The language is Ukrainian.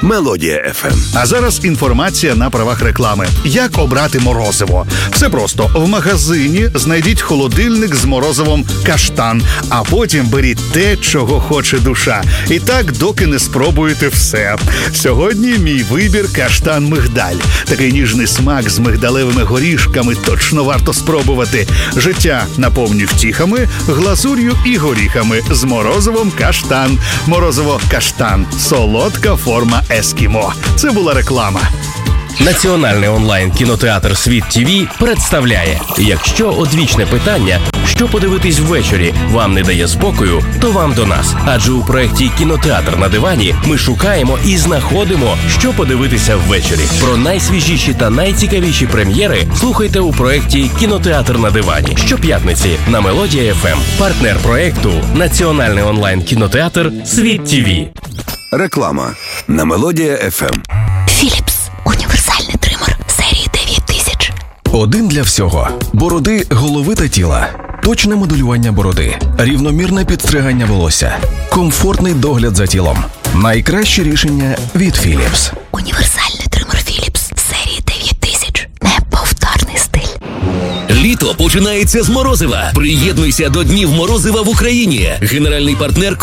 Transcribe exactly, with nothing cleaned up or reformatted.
Мелодія еф ем. А зараз інформація на правах реклами. Як обрати морозиво? Все просто. В магазині знайдіть холодильник з морозивом «Каштан», а потім беріть те, чого хоче душа. І так, доки не спробуєте все. Сьогодні мій вибір «Каштан-мигдаль». Такий ніжний смак з мигдалевими горішками точно варто спробувати. Життя наповнюй втіхами, глазур'ю і горіхами з морозивом «Каштан». Морозиво «Каштан» – солодка форма ескімо. Це була реклама. Національний онлайн-кінотеатр «Світ ТІВІ» представляє: якщо одвічне питання, що подивитись ввечері, вам не дає спокою, то вам до нас. Адже у проєкті «Кінотеатр на дивані» ми шукаємо і знаходимо, що подивитися ввечері. Про найсвіжіші та найцікавіші прем'єри слухайте у проєкті «Кінотеатр на дивані» щоп'ятниці на Мелодія еф ем. Партнер проєкту – Національний онлайн-кінотеатр «Світ ТІВІ». Реклама на Мелодія еф ем. Філіпс. Універсальний тример серії дев'ять тисяч. Один для всього. Бороди, голови та тіла. Точне моделювання бороди. Рівномірне підстригання волосся. Комфортний догляд за тілом. Найкраще рішення від Philips. Універсальний тример Філіпс серії дев'ять тисяч. Неповторний стиль. Літо починається з морозива. Приєднуйся до Днів морозива в Україні. Генеральний партнер